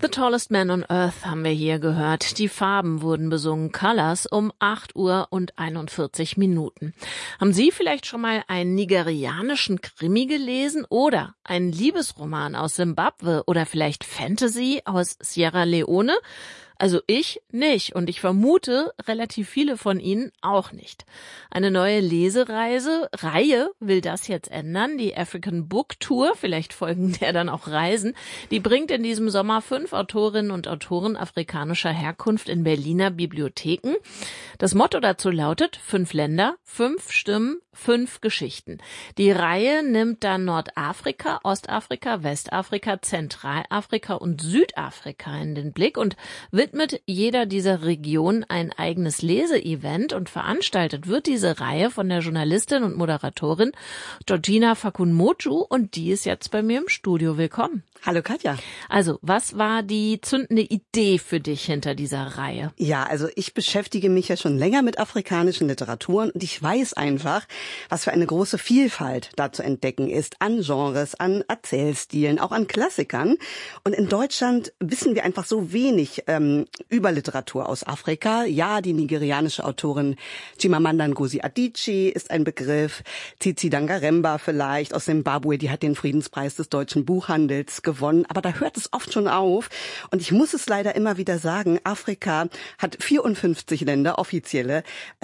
The Tallest Man on Earth haben wir hier gehört. Die Farben wurden besungen, Colors, um 8:41 Minuten. Haben Sie vielleicht schon mal einen nigerianischen Krimi gelesen oder einen Liebesroman aus Simbabwe oder vielleicht Fantasy aus Sierra Leone? Also ich nicht und ich vermute, relativ viele von Ihnen auch nicht. Eine neue Reihe will das jetzt ändern, die African Book Tour, vielleicht folgen der dann auch Reisen, die bringt in diesem Sommer 5 Autorinnen und Autoren afrikanischer Herkunft in Berliner Bibliotheken. Das Motto dazu lautet: 5 Länder, 5 Stimmen, 5 Geschichten. Die Reihe nimmt dann Nordafrika, Ostafrika, Westafrika, Zentralafrika und Südafrika in den Blick und widmet jeder dieser Regionen ein eigenes Leseevent, und veranstaltet wird diese Reihe von der Journalistin und Moderatorin Georgina Fakunmoju, und die ist jetzt bei mir im Studio. Willkommen. Hallo Katja. Also, was war die zündende Idee für dich hinter dieser Reihe? Ja, also ich beschäftige mich ja schon länger mit afrikanischen Literaturen und ich weiß einfach, was für eine große Vielfalt da zu entdecken ist an Genres, an Erzählstilen, auch an Klassikern. Und in Deutschland wissen wir einfach so wenig über Literatur aus Afrika. Ja, die nigerianische Autorin Chimamanda Ngozi Adichie ist ein Begriff. Tsitsi Dangaremba vielleicht aus Zimbabwe, die hat den Friedenspreis des deutschen Buchhandels gewonnen, aber da hört es oft schon auf. Und ich muss es leider immer wieder sagen, Afrika hat 54 Länder, offizielle.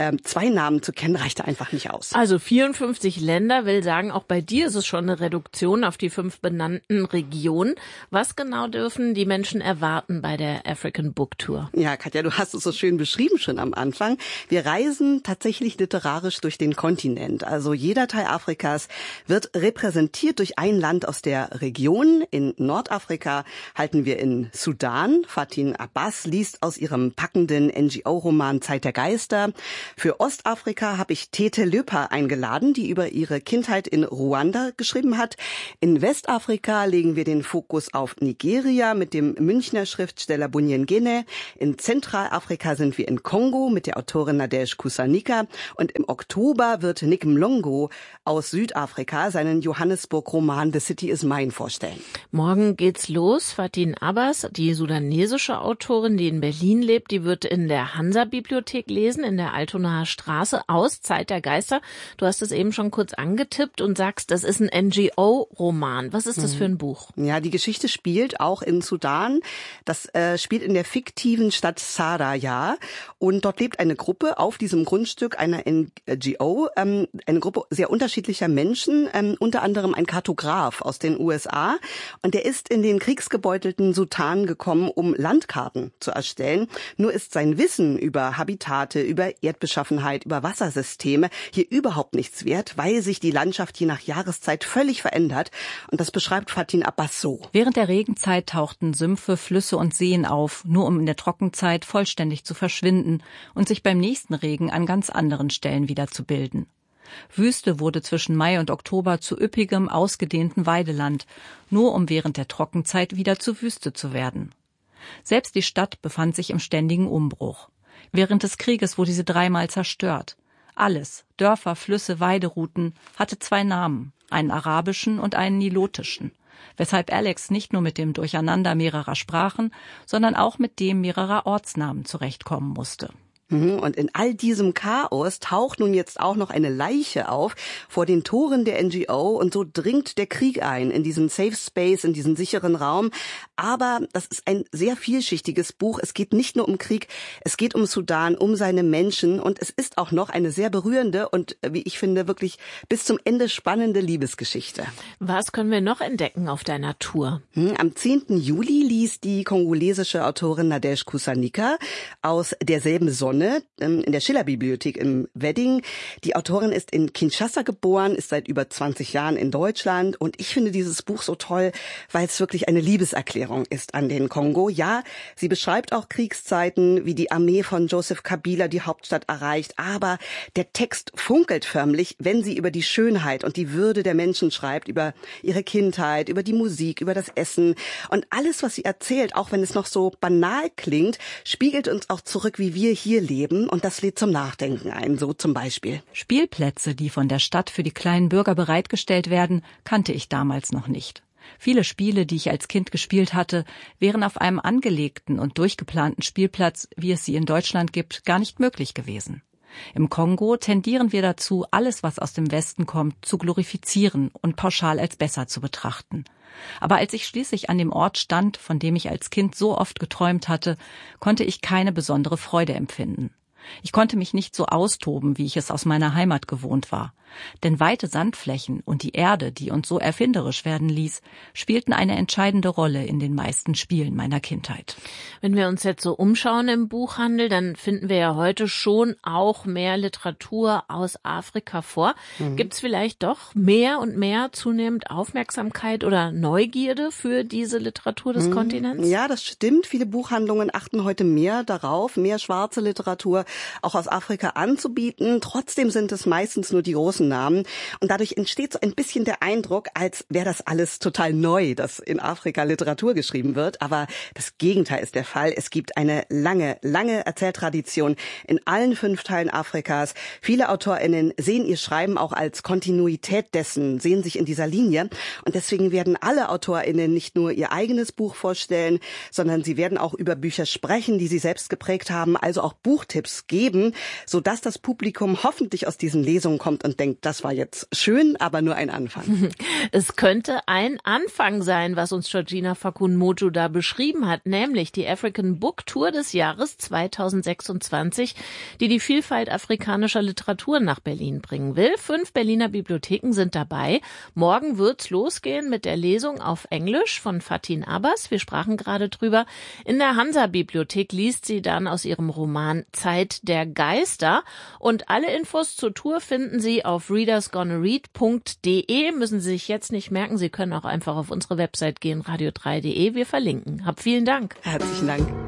2 Namen zu kennen, reicht da einfach nicht aus. Also 54 Länder, will sagen, auch bei dir ist es schon eine Reduktion auf die 5 benannten Regionen. Was genau dürfen die Menschen erwarten bei der African Book Tour? Ja, Katja, du hast es so schön beschrieben schon am Anfang. Wir reisen tatsächlich literarisch durch den Kontinent. Also jeder Teil Afrikas wird repräsentiert durch ein Land aus der Region. In Nordafrika halten wir in Sudan. Fatin Abbas liest aus ihrem packenden NGO-Roman Zeit der Geister. Für Ostafrika habe ich Tete Löper eingeladen, die über ihre Kindheit in Ruanda geschrieben hat. In Westafrika legen wir den Fokus auf Nigeria mit dem Münchner Schriftsteller Bunyengene. In Zentralafrika sind wir in Kongo mit der Autorin Nadege Kusanika. Und im Oktober wird Nick Mlongo aus Südafrika seinen Johannesburg-Roman The City is Mine vorstellen. Morgen geht's los. Fatin Abbas, die sudanesische Autorin, die in Berlin lebt, die wird in der Hansa-Bibliothek lesen, in der Altonaer Straße, aus Zeit der Geister. Du hast es eben schon kurz angetippt und sagst, das ist ein NGO-Roman. Was ist das für ein Buch? Ja, die Geschichte spielt auch in Sudan. Das spielt in der fiktiven Stadt Saraya. Und dort lebt eine Gruppe auf diesem Grundstück einer NGO, eine Gruppe sehr unterschiedlicher Menschen, unter anderem ein Kartograf aus den USA. Und der ist in den kriegsgebeutelten Sudan gekommen, um Landkarten zu erstellen. Nur ist sein Wissen über Habitate, über Erdbeschaffenheit, über Wassersysteme hier überhaupt nichts wert, weil sich die Landschaft je nach Jahreszeit völlig verändert. Und das beschreibt Fatin Abbas so. Während der Regenzeit tauchten Sümpfe, Flüsse und Seen auf, nur um in der Trockenzeit vollständig zu verschwinden und sich beim nächsten Regen an ganz anderen Stellen wieder zu bilden. Wüste wurde zwischen Mai und Oktober zu üppigem, ausgedehnten Weideland, nur um während der Trockenzeit wieder zu Wüste zu werden. Selbst die Stadt befand sich im ständigen Umbruch. Während des Krieges wurde sie 3-mal zerstört. Alles, Dörfer, Flüsse, Weiderouten, hatte 2 Namen, einen arabischen und einen nilotischen, weshalb Alex nicht nur mit dem Durcheinander mehrerer Sprachen, sondern auch mit dem mehrerer Ortsnamen zurechtkommen musste. Und in all diesem Chaos taucht nun jetzt auch noch eine Leiche auf vor den Toren der NGO, und so dringt der Krieg ein in diesen Safe Space, in diesen sicheren Raum. Aber das ist ein sehr vielschichtiges Buch. Es geht nicht nur um Krieg, es geht um Sudan, um seine Menschen, und es ist auch noch eine sehr berührende und, wie ich finde, wirklich bis zum Ende spannende Liebesgeschichte. Was können wir noch entdecken auf deiner Tour? Am 10. Juli liest die kongolesische Autorin Nadege Kusanika aus derselben Sonne in der Schiller-Bibliothek im Wedding. Die Autorin ist in Kinshasa geboren, ist seit über 20 Jahren in Deutschland, und ich finde dieses Buch so toll, weil es wirklich eine Liebeserklärung ist an den Kongo. Ja, sie beschreibt auch Kriegszeiten, wie die Armee von Joseph Kabila die Hauptstadt erreicht, aber der Text funkelt förmlich, wenn sie über die Schönheit und die Würde der Menschen schreibt, über ihre Kindheit, über die Musik, über das Essen, und alles, was sie erzählt, auch wenn es noch so banal klingt, spiegelt uns auch zurück, wie wir hier leben, und das lädt zum Nachdenken ein, so zum Beispiel. Spielplätze, die von der Stadt für die kleinen Bürger bereitgestellt werden, kannte ich damals noch nicht. Viele Spiele, die ich als Kind gespielt hatte, wären auf einem angelegten und durchgeplanten Spielplatz, wie es sie in Deutschland gibt, gar nicht möglich gewesen. Im Kongo tendieren wir dazu, alles, was aus dem Westen kommt, zu glorifizieren und pauschal als besser zu betrachten. Aber als ich schließlich an dem Ort stand, von dem ich als Kind so oft geträumt hatte, konnte ich keine besondere Freude empfinden. Ich konnte mich nicht so austoben, wie ich es aus meiner Heimat gewohnt war. Denn weite Sandflächen und die Erde, die uns so erfinderisch werden ließ, spielten eine entscheidende Rolle in den meisten Spielen meiner Kindheit. Wenn wir uns jetzt so umschauen im Buchhandel, dann finden wir ja heute schon auch mehr Literatur aus Afrika vor. Gibt es vielleicht doch mehr und mehr zunehmend Aufmerksamkeit oder Neugierde für diese Literatur des Kontinents? Ja, das stimmt. Viele Buchhandlungen achten heute mehr darauf, mehr schwarze Literatur auch aus Afrika anzubieten. Trotzdem sind es meistens nur die großen Namen. Und dadurch entsteht so ein bisschen der Eindruck, als wäre das alles total neu, dass in Afrika Literatur geschrieben wird. Aber das Gegenteil ist der Fall. Es gibt eine lange, lange Erzähltradition in allen 5 Teilen Afrikas. Viele AutorInnen sehen ihr Schreiben auch als Kontinuität dessen, sehen sich in dieser Linie. Und deswegen werden alle AutorInnen nicht nur ihr eigenes Buch vorstellen, sondern sie werden auch über Bücher sprechen, die sie selbst geprägt haben, also auch Buchtipps geben, sodass das Publikum hoffentlich aus diesen Lesungen kommt und denkt, das war jetzt schön, aber nur ein Anfang. Es könnte ein Anfang sein, was uns Georgina Fakunmojo da beschrieben hat, nämlich die African Book Tour des Jahres 2026, die die Vielfalt afrikanischer Literatur nach Berlin bringen will. 5 Berliner Bibliotheken sind dabei. Morgen wird's losgehen mit der Lesung auf Englisch von Fatin Abbas. Wir sprachen gerade drüber. In der Hansa-Bibliothek liest sie dann aus ihrem Roman Zeit der Geister. Und alle Infos zur Tour finden Sie auf readersgonnaread.de. Müssen Sie sich jetzt nicht merken. Sie können auch einfach auf unsere Website gehen, radio3.de. Wir verlinken. Vielen Dank. Herzlichen Dank.